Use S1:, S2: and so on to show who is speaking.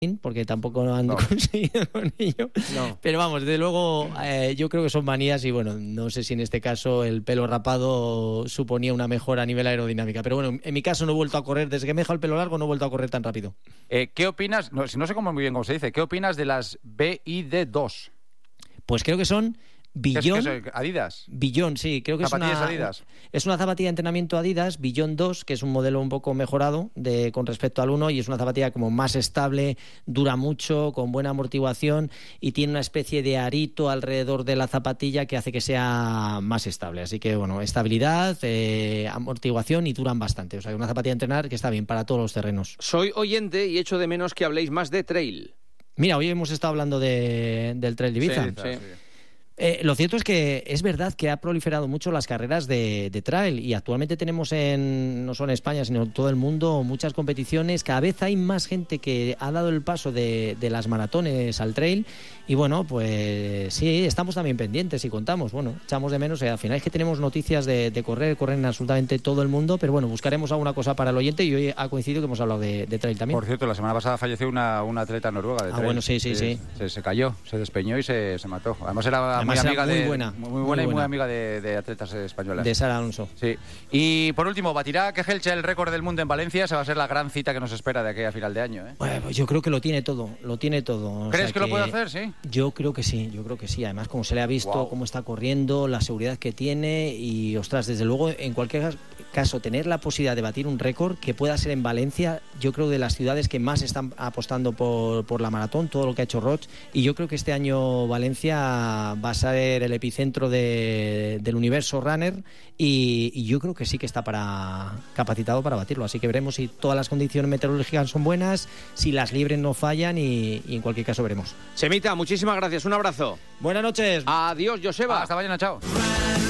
S1: porque tampoco lo han conseguido con ello.
S2: No.
S1: Pero vamos, desde luego yo creo que son manías y bueno, no sé si en este caso el pelo rapado suponía una mejora a nivel aerodinámica. Pero bueno, en mi caso no he vuelto a correr, desde que me he dejado el pelo largo no he vuelto a correr tan rápido.
S3: ¿Qué opinas? No sé muy bien cómo se dice. ¿Qué opinas de las BID2?
S1: Pues creo que son Billón.
S3: ¿Qué es Adidas?
S1: Billón, sí, creo que
S3: ¿Zapatillas Adidas?
S1: Es una zapatilla de entrenamiento Adidas, Billón 2, que es un modelo un poco mejorado con respecto al 1 y es una zapatilla como más estable, dura mucho, con buena amortiguación y tiene una especie de arito alrededor de la zapatilla que hace que sea más estable. Así que, bueno, estabilidad, amortiguación y duran bastante. O sea, una zapatilla de entrenar que está bien para todos los terrenos.
S2: Soy oyente y echo de menos que habléis más de trail.
S1: Mira, hoy hemos estado hablando del Trail de Ibiza.
S2: Sí.
S1: Lo cierto es que es verdad que ha proliferado mucho las carreras de trail y actualmente tenemos no solo en España sino en todo el mundo muchas competiciones. Cada vez hay más gente que ha dado el paso de las maratones al trail y bueno, pues sí, estamos también pendientes y contamos, bueno, echamos de menos, al final es que tenemos noticias de correr en absolutamente todo el mundo, pero bueno, buscaremos alguna cosa para el oyente y hoy ha coincidido que hemos hablado de trail también.
S3: Por cierto, la semana pasada falleció una atleta noruega de trail.
S1: Bueno, sí.
S3: Se cayó, se despeñó y se mató. Además era muy amiga
S1: muy buena
S3: y muy amiga de atletas españolas.
S1: De Sara Alonso.
S3: Sí. Y por último, ¿batirá Kejelcha el récord del mundo en Valencia? Esa va a ser la gran cita que nos espera de aquí a final de año, ¿eh?
S1: Bueno, pues yo creo que lo tiene todo.
S3: ¿Crees que lo puede hacer, sí?
S1: Yo creo que sí. Además, como se le ha visto, cómo está corriendo, la seguridad que tiene y, ostras, desde luego, en cualquier caso, tener la posibilidad de batir un récord que pueda ser en Valencia, yo creo de las ciudades que más están apostando por la maratón, todo lo que ha hecho Roig, y yo creo que este año Valencia va a ser el epicentro del universo runner y yo creo que sí que está capacitado para batirlo, así que veremos si todas las condiciones meteorológicas son buenas, si las libres no fallan y en cualquier caso veremos.
S2: Chemita, muchísimas gracias, un abrazo.
S1: Buenas noches.
S2: Adiós, Joseba.
S3: Hasta mañana, chao.